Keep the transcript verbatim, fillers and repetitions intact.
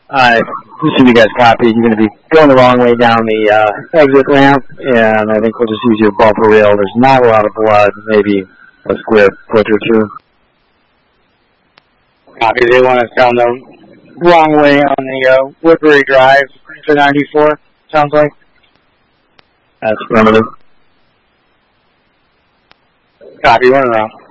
Uh, just so you guys copy, you're going to be going the wrong way down the uh, exit ramp, and I think we'll just use your bumper reel. There's not a lot of blood, maybe a square foot or two. Copy. They want us down the wrong way on the uh, Woodbury Drive to ninety-four, sounds like. That's affirmative. Copy. One around.